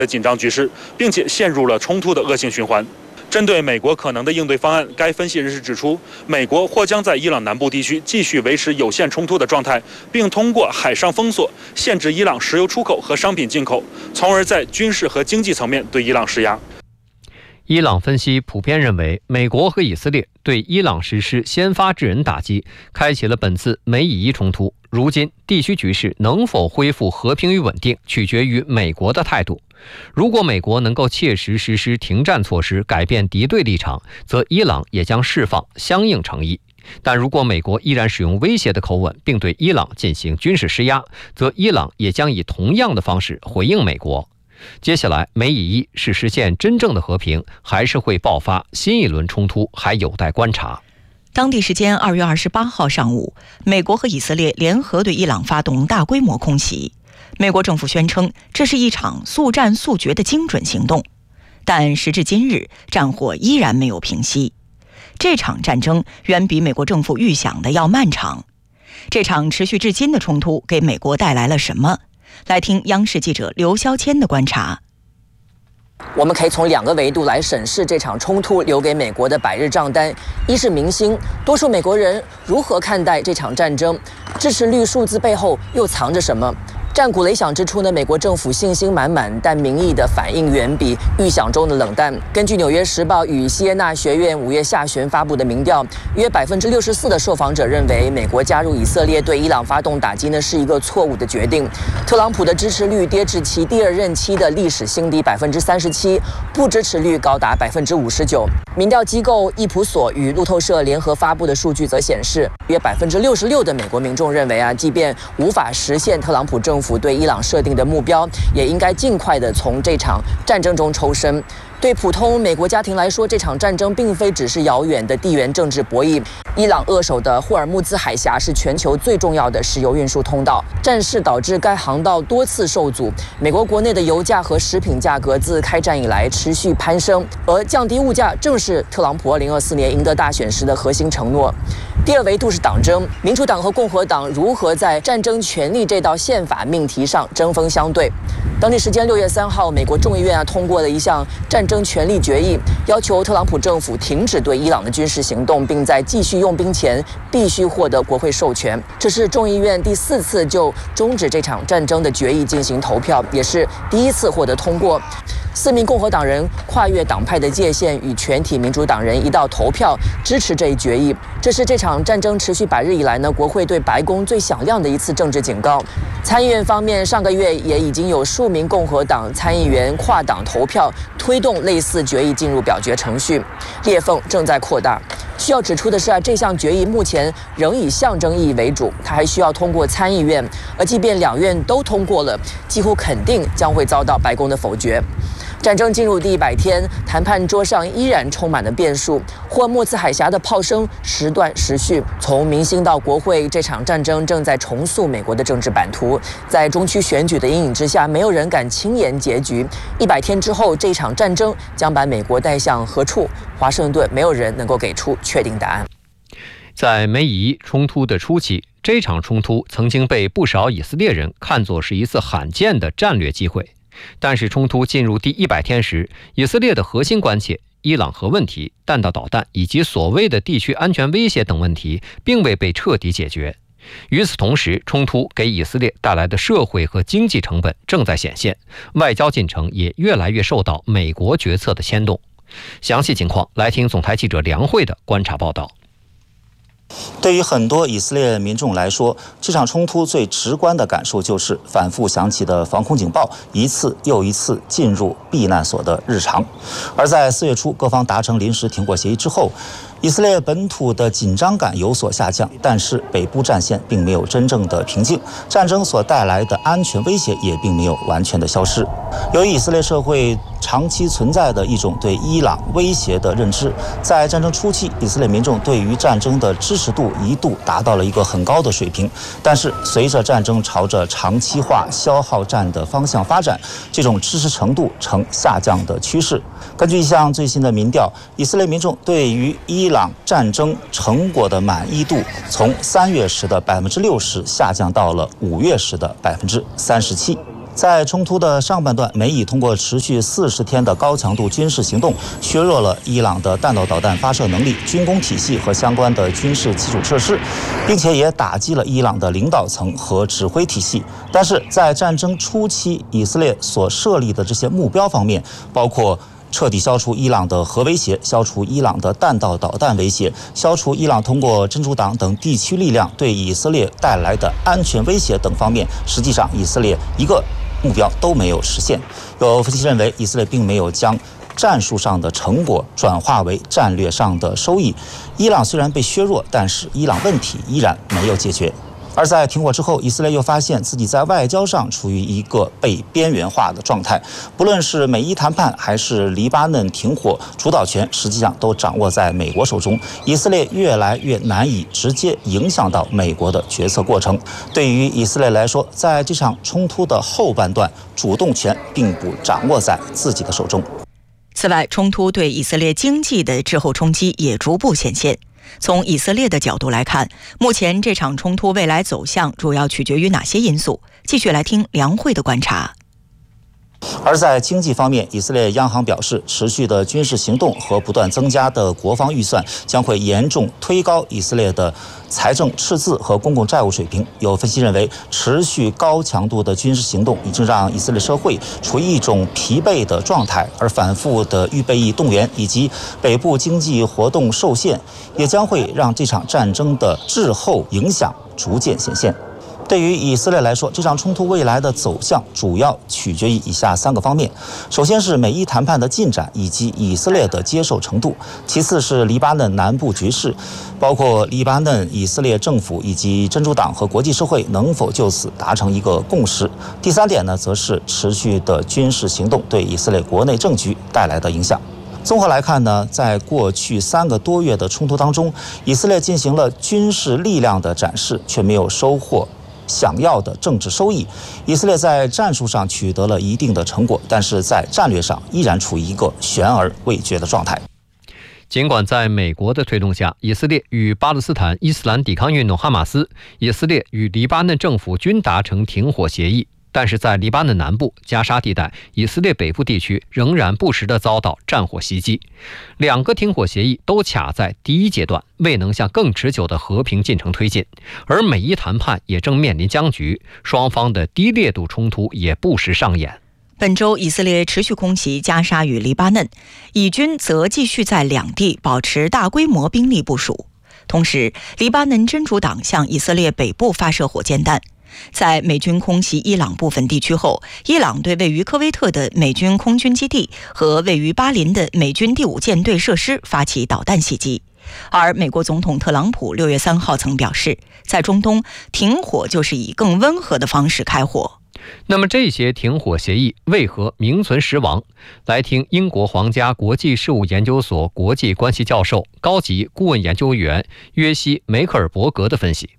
的紧张局势，并且陷入了冲突的恶性循环。针对美国可能的应对方案，该分析人士指出，美国或将在伊朗南部地区继续维持有限冲突的状态，并通过海上封锁限制伊朗石油出口和商品进口，从而在军事和经济层面对伊朗施压。 伊朗分析普遍认为，美国和以色列对伊朗实施先发制人打击，开启了本次美以伊冲突。如今，地区局势能否恢复和平与稳定，取决于美国的态度。如果美国能够切实实施停战措施，改变敌对立场，则伊朗也将释放相应诚意。但如果美国依然使用威胁的口吻，并对伊朗进行军事施压，则伊朗也将以同样的方式回应美国。接下来，美以伊是实现真正的和平，还是会爆发新一轮冲突，还有待观察。 当地时间2月28号上午，美国和以色列联合对伊朗发动大规模空袭。美国政府宣称这是一场速战速决的精准行动，但时至今日，战火依然没有平息。这场战争远比美国政府预想的要漫长。这场持续至今的冲突给美国带来了什么？来听央视记者刘肖谦的观察。 我们可以从2个维度来审视这场冲突留给美国的百日账单。一是民心，多数美国人如何看待这场战争？支持率数字背后又藏着什么？战鼓擂响之初呢，美国政府信心满满，但民意的反应远比预想中的冷淡。根据《纽约时报》与西耶纳学院5月下旬发布的民调，约64%的受访者认为美国加入以色列对伊朗发动打击呢是一个错误的决定。特朗普的支持率跌至其第2任期的历史新低37%，不支持率高达59%。民调机构易普所与路透社联合发布的数据则显示，约66%的美国民众认为即便无法实现特朗普政府对伊朗设定的目标，也应该尽快的从这场战争中抽身。对普通美国家庭来说，这场战争并非只是遥远的地缘政治博弈。伊朗扼守的霍尔木兹海峡是全球最重要的石油运输通道，战事导致该航道多次受阻。美国国内的油价和食品价格自开战以来持续攀升，而降低物价正是特朗普2024年赢得大选时的核心承诺。第2维度是党争，民主党和共和党如何在战争权利这道宪法命题上针锋相对。当地时间6月3号，美国众议院通过了一项战争权利决议，要求特朗普政府停止对伊朗的军事行动，并在继续用兵前必须获得国会授权。这是众议院第4次就终止这场战争的决议进行投票，也是第1次获得通过。4名共和党人跨越党派的界限，与全体民主党人一道投票支持这一决议。这是这场战争持续100日以来呢，国会对白宫最响亮的一次政治警告。参议院方面，上个月也已经有数名共和党参议员跨党投票，推动类似决议进入表决程序，裂缝正在扩大。需要指出的是这项决议目前仍以象征意义为主，它还需要通过参议院，而即便2院都通过了，几乎肯定将会遭到白宫的否决。战争进入第100天，谈判桌上依然充满了变数。霍尔木兹海峡的炮声时断时续，从民心到国会，这场战争正在重塑美国的政治版图。在中区选举的阴影之下，没有人敢轻言结局。100天之后，这场战争将把美国带向何处？华盛顿没有人能够给出确定答案。 在美以伊冲突的初期，这场冲突曾经被不少以色列人看作是一次罕见的战略机会。但是冲突进入第100天时，以色列的核心关切伊朗核问题、弹道导弹以及所谓的地区安全威胁等问题并未被彻底解决。与此同时，冲突给以色列带来的社会和经济成本正在显现，外交进程也越来越受到美国决策的牵动。详细情况来听总台记者梁慧的观察报道。 对于很多以色列民众来说，这场冲突最直观的感受就是反复响起的防空警报一次又一次进入避难所的日常。而在4月初各方达成临时停火协议之后，以色列本土的紧张感有所下降，但是北部战线并没有真正的平静，战争所带来的安全威胁也并没有完全的消失。由于以色列社会长期存在的一种对伊朗威胁的认知，在战争初期，以色列民众对于战争的支持度一度达到了一个很高的水平。但是随着战争朝着长期化消耗战的方向发展，这种支持程度呈下降的趋势。根据一项最新的民调，以色列民众对于伊朗战争成果的满意度从3月时的60%下降到了5月时的37%。 在冲突的上半段，美以通过持续40天的高强度军事行动，削弱了伊朗的弹道导弹发射能力、军工体系和相关的军事基础设施，并且也打击了伊朗的领导层和指挥体系。但是在战争初期，以色列所设立的这些目标方面，包括彻底消除伊朗的核威胁，消除伊朗的弹道导弹威胁，消除伊朗通过真主党等地区力量对以色列带来的安全威胁等方面，实际上以色列一个目标都没有实现。有分析认为，以色列并没有将战术上的成果转化为战略上的收益。伊朗虽然被削弱，但是伊朗问题依然没有解决。而在停火之后，以色列又发现自己在外交上处于一个被边缘化的状态。不论是美伊谈判还是黎巴嫩停火，主导权实际上都掌握在美国手中。以色列越来越难以直接影响到美国的决策过程。对于以色列来说，在这场冲突的后半段，主动权并不掌握在自己的手中。 此外，冲突对以色列经济的滞后冲击也逐步显现。从以色列的角度来看，目前这场冲突未来走向主要取决于哪些因素？继续来听梁慧的观察。 而在经济方面，以色列央行表示，持续的军事行动和不断增加的国防预算将会严重推高以色列的财政赤字和公共债务水平。有分析认为，持续高强度的军事行动已经让以色列社会处于一种疲惫的状态，而反复的预备役动员以及北部经济活动受限，也将会让这场战争的滞后影响逐渐显现。对于以色列来说，这场冲突未来的走向主要取决于以下3个方面：首先是美伊谈判的进展以及以色列的接受程度；其次是黎巴嫩南部局势，包括黎巴嫩以色列政府以及真主党和国际社会能否就此达成一个共识；第3点呢，则是持续的军事行动对以色列国内政局带来的影响。综合来看呢，在过去3个多月的冲突当中，以色列进行了军事力量的展示，却没有收获想要的政治收益。以色列在战术上取得了一定的成果，但是在战略上依然处于一个悬而未决的状态。 尽管在美国的推动下，以色列与巴勒斯坦伊斯兰抵抗运动哈马斯、以色列与黎巴嫩政府均达成停火协议，但是在黎巴嫩南部、加沙地带、以色列北部地区仍然不时地遭到战火袭击。2个停火协议都卡在第1阶段，未能向更持久的和平进程推进。而美伊谈判也正面临僵局，双方的低烈度冲突也不时上演。 本周，以色列持续空袭加沙与黎巴嫩，以军则继续在两地保持大规模兵力部署。同时，黎巴嫩真主党向以色列北部发射火箭弹。在美军空袭伊朗部分地区后，伊朗对位于科威特的美军空军基地和位于巴林的美军第5舰队设施发起导弹袭击。而美国总统特朗普6月3号曾表示，在中东停火就是以更温和的方式开火。 那么这些停火协议为何名存实亡？来听英国皇家国际事务研究所国际关系教授、高级顾问研究员约西·梅克尔伯格的分析。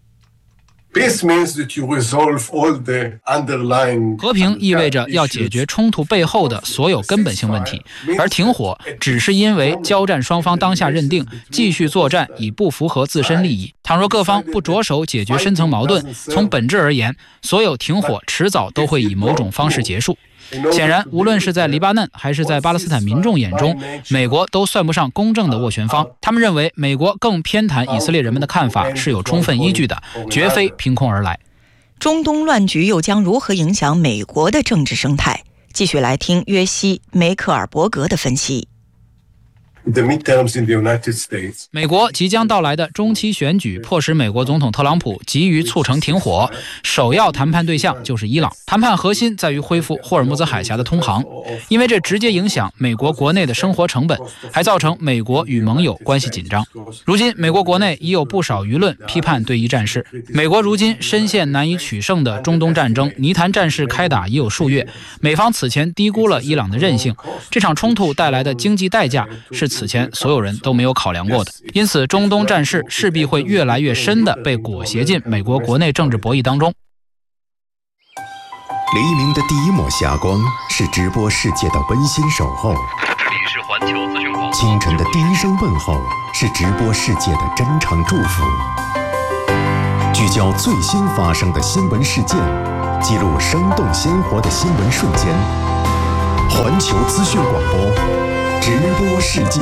和平意味着要解决冲突背后的所有根本性问题，而停火只是因为交战双方当下认定继续作战已不符合自身利益。倘若各方不着手解决深层矛盾，从本质而言，所有停火迟早都会以某种方式结束。显然，无论是在黎巴嫩还是在巴勒斯坦民众眼中，美国都算不上公正的斡旋方。他们认为美国更偏袒以色列人们的看法是有充分依据的，绝非凭空而来。 中东乱局又将如何影响美国的政治生态？继续来听约西·梅克尔伯格的分析。 美国即将到来的中期选举迫使美国总统特朗普急于促成停火，首要谈判对象就是伊朗。谈判核心在于恢复霍尔木兹海峡的通航，因为这直接影响美国国内的生活成本，还造成美国与盟友关系紧张。如今美国国内已有不少舆论批判对伊战事，美国如今深陷难以取胜的中东战争，泥潭战事开打已有数月，美方此前低估了伊朗的韧性，这场冲突带来的经济代价是此前所有人都没有考量过的，因此中东战事势必会越来越深地被裹挟进美国国内政治博弈当中。 黎明的第一抹霞光是直播世界的温馨守候，清晨的第一声问候是直播世界的真诚祝福。聚焦最新发生的新闻事件， 记录生动鲜活的新闻瞬间。环球资讯广播，直播世界。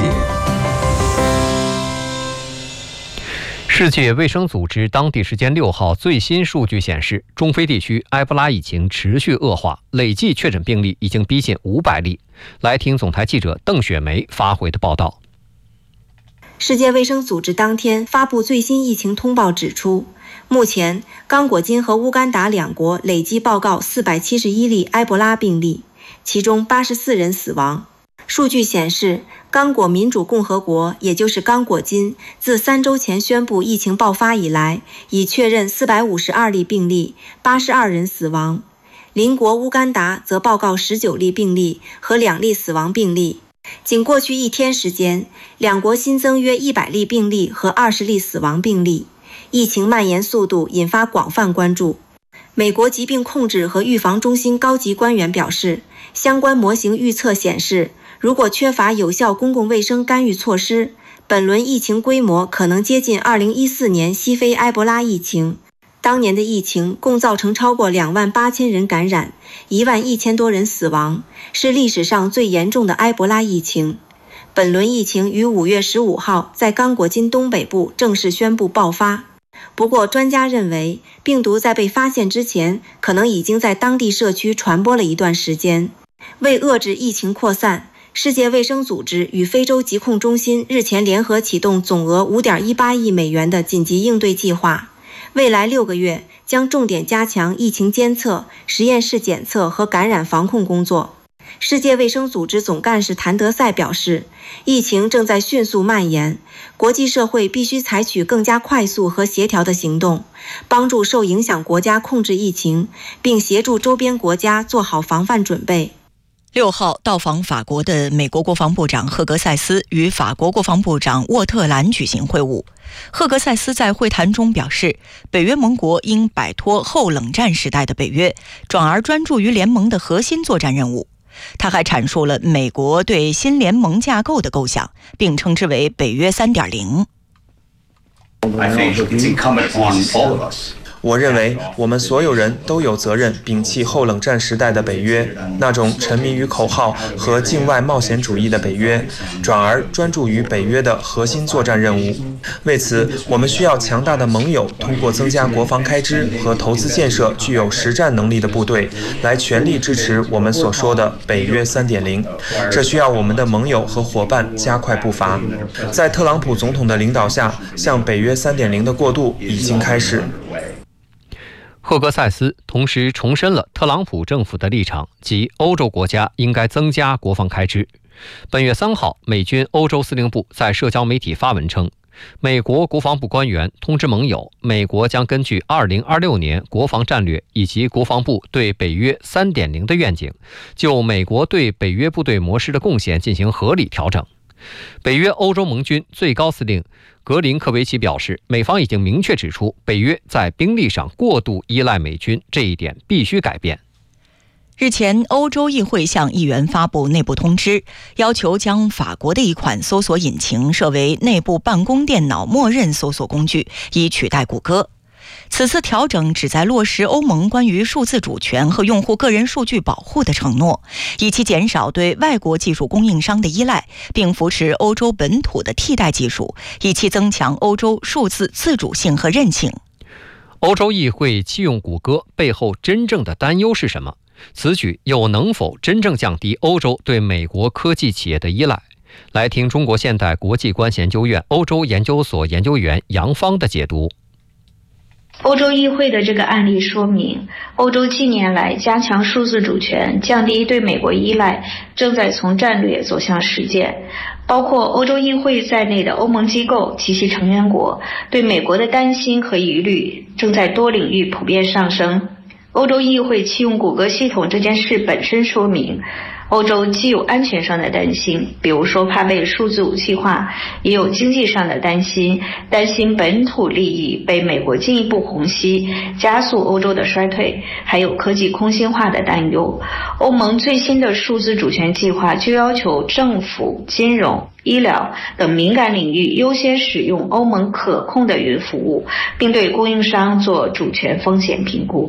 世界卫生组织当地时间6号最新数据显示，中非地区埃博拉疫情持续恶化，累计确诊病例已经逼近500例。来听总台记者邓雪梅发回的报道。 世界卫生组织当天发布最新疫情通报指出，目前刚果金和乌干达两国累计报告471例埃博拉病例，其中84人死亡。数据显示，刚果民主共和国，也就是刚果金，自3周前宣布疫情爆发以来，已确认452例病例，82人死亡。邻国乌干达则报告19例病例和2例死亡病例。仅过去1天时间，两国新增约100例病例和20例死亡病例，疫情蔓延速度引发广泛关注。美国疾病控制和预防中心高级官员表示，相关模型预测显示，如果缺乏有效公共卫生干预措施，本轮疫情规模可能接近2014年西非埃博拉疫情。当年的疫情共造成超过28000人感染，11000多人死亡，是历史上最严重的埃博拉疫情。本轮疫情于5月15号在刚果金东北部正式宣布爆发。不过，专家认为，病毒在被发现之前，可能已经在当地社区传播了一段时间。为遏制疫情扩散，世界卫生组织与非洲疾控中心日前联合启动总额5.18亿美元的紧急应对计划。未来6个月将重点加强疫情监测、实验室检测和感染防控工作。世界卫生组织总干事谭德赛表示，疫情正在迅速蔓延，国际社会必须采取更加快速和协调的行动，帮助受影响国家控制疫情，并协助周边国家做好防范准备。 6号到访法国的美国国防部长赫格塞斯与法国国防部长沃特兰举行会晤。赫格塞斯在会谈中表示，北约盟国应摆脱后冷战时代的北约，转而专注于联盟的核心作战任务。他还阐述了美国对新联盟架构的构想，并称之为北约 3.0。 我认为我们所有人都有责任摒弃后冷战时代的北约，那种沉迷于口号和境外冒险主义的北约，转而专注于北约的核心作战任务。为此，我们需要强大的盟友，通过增加国防开支和投资建设具有实战能力的部队，来全力支持我们所说的北约 3.0。 这需要我们的盟友和伙伴加快步伐。在特朗普总统的领导下，向北约 3.0 的过渡已经开始。 赫格塞斯同时重申了特朗普政府的立场，即欧洲国家应该增加国防开支。本月3号，美军欧洲司令部在社交媒体发文称，美国国防部官员通知盟友，美国将根据2026年国防战略以及国防部对北约 3.0 的愿景，就美国对北约部队模式的贡献进行合理调整。北约欧洲盟军最高司令格林科维奇表示，美方已经明确指出，北约在兵力上过度依赖美军，这一点必须改变。 日前，欧洲议会向议员发布内部通知，要求将法国的一款搜索引擎设为内部办公电脑默认搜索工具，以取代谷歌。此次调整旨在落实欧盟关于数字主权和用户个人数据保护的承诺，以期减少对外国技术供应商的依赖，并扶持欧洲本土的替代技术，以期增强欧洲数字自主性和韧性。 欧洲议会弃用谷歌背后真正的担忧是什么？此举又能否真正降低欧洲对美国科技企业的依赖？来听中国现代国际关系研究院欧洲研究所研究员杨芳的解读。 欧洲议会的这个案例说明，欧洲近年来加强数字主权、降低对美国依赖，正在从战略走向实践。包括欧洲议会在内的欧盟机构及其成员国对美国的担心和疑虑正在多领域普遍上升。欧洲议会弃用谷歌系统这件事本身说明，欧洲既有安全上的担心，比如说怕被数字武器化，也有经济上的担心本土利益被美国进一步虹吸，加速欧洲的衰退，还有科技空心化的担忧。欧盟最新的数字主权计划就要求政府、金融、医疗等敏感领域优先使用欧盟可控的云服务，并对供应商做主权风险评估。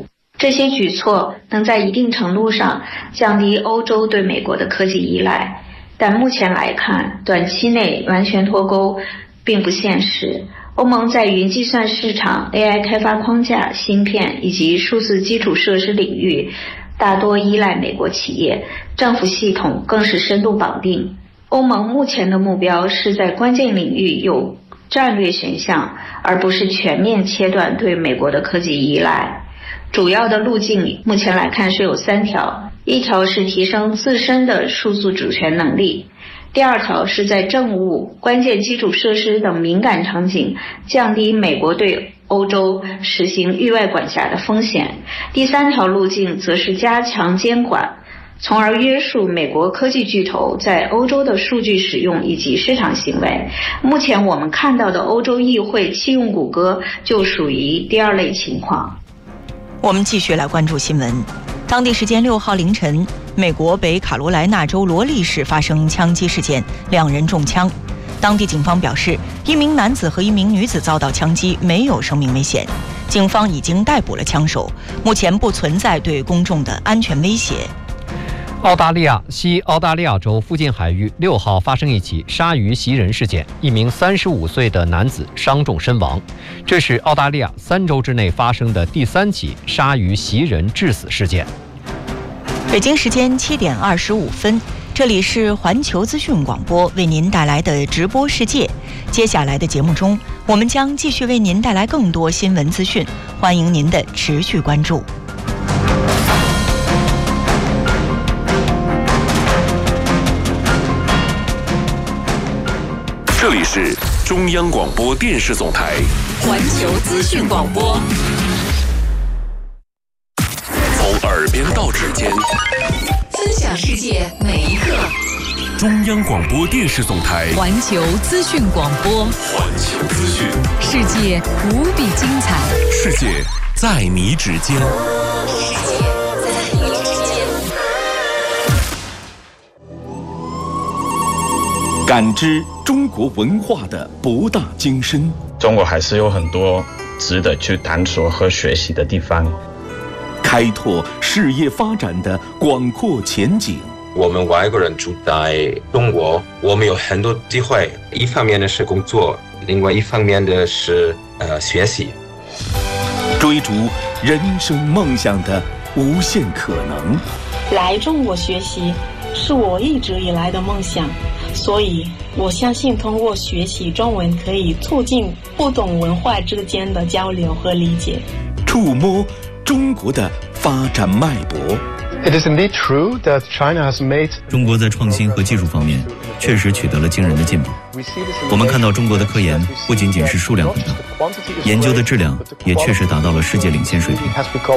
这些举措能在一定程度上降低欧洲对美国的科技依赖，但目前来看，短期内完全脱钩并不现实。欧盟在云计算市场、AI 开发框架、芯片以及数字基础设施领域大多依赖美国企业，政府系统更是深度绑定。欧盟目前的目标是在关键领域有战略选项，而不是全面切断对美国的科技依赖。主要的路径目前来看是有3条，一条是提升自身的数字主权能力，第2条是在政务、关键基础设施等敏感场景降低美国对欧洲实行域外管辖的风险，第3条路径则是加强监管，从而约束美国科技巨头在欧洲的数据使用以及市场行为。目前我们看到的欧洲议会弃用谷歌就属于第2类情况。 我们继续来关注新闻。当地时间6号凌晨，美国北卡罗来纳州罗利市发生枪击事件，2人中枪。当地警方表示，1名男子和1名女子遭到枪击，没有生命危险。警方已经逮捕了枪手，目前不存在对公众的安全威胁。 澳大利亚西澳大利亚州附近海域6号发生一起鲨鱼袭人事件，1名35岁的男子伤重身亡。这是澳大利亚3周之内发生的第3起鲨鱼袭人致死事件。 北京时间7点25分，这里是环球资讯广播为您带来的直播世界。接下来的节目中，我们将继续为您带来更多新闻资讯，欢迎您的持续关注。 这里是中央广播电视总台环球资讯广播， 从耳边到指尖， 分享世界每一刻。 中央广播电视总台环球资讯广播， 环球资讯， 世界无比精彩， 世界在你指尖。 世界在你指尖。 感知中国文化的博大精深， 中国还是有很多值得去探索和学习的地方， 开拓事业发展的广阔前景。 我们外国人住在中国，我们有很多机会，一方面的是工作，另外一方面的是学习， 追逐人生梦想的无限可能。 来中国学习是我一直以来的梦想，所以我相信通过学习中文可以促进不同文化之间的交流和理解， 触摸中国的发展脉搏。 It is indeed true that China has made 中国在创新和技术方面确实取得了惊人的进步。我们看到中国的科研不仅仅是数量很大，研究的质量也确实达到了世界领先水平。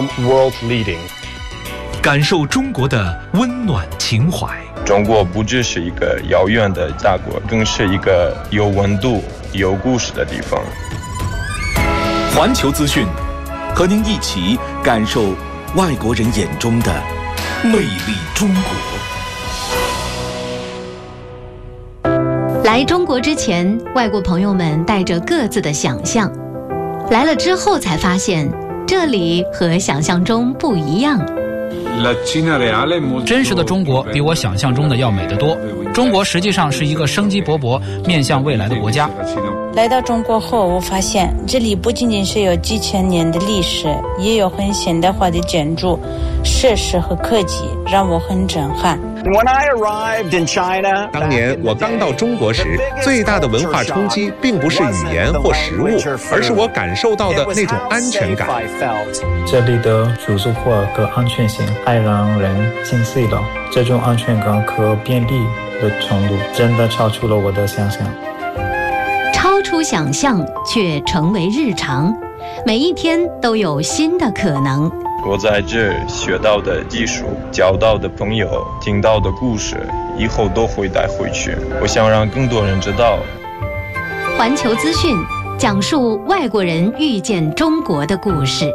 感受中国的温暖情怀。 中国不只是一个遥远的大国，更是一个有温度、有故事的地方。 环球资讯，和您一起感受外国人眼中的魅力中国。来中国之前，外国朋友们带着各自的想象，来了之后才发现，这里和想象中不一样。 真实的中国比我想象中的要美得多。中国实际上是一个生机勃勃、面向未来的国家。 来到中国后，我发现这里不仅仅是有几千年的历史，也有很现代化的建筑、设施和科技，让我很震撼。 当年我刚到中国时，最大的文化冲击并不是语言或食物，而是我感受到的那种安全感。 这里的组织化和安全性还让人惊喜了，这种安全感和便利的程度真的超出了我的想象。 超出想象却成为日常，每一天都有新的可能。 我在这学到的技术、交到的朋友、听到的故事，以后都会带回去。我想让更多人知道。 环球资讯讲述外国人遇见中国的故事。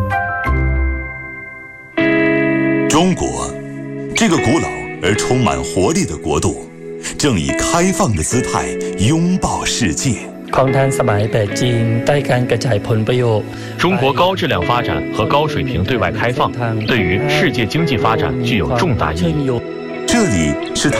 中国，这个古老而充满活力的国度，正以开放的姿态拥抱世界。 中国高质量发展和高水平对外开放，对于世界经济发展具有重大意义。 这里是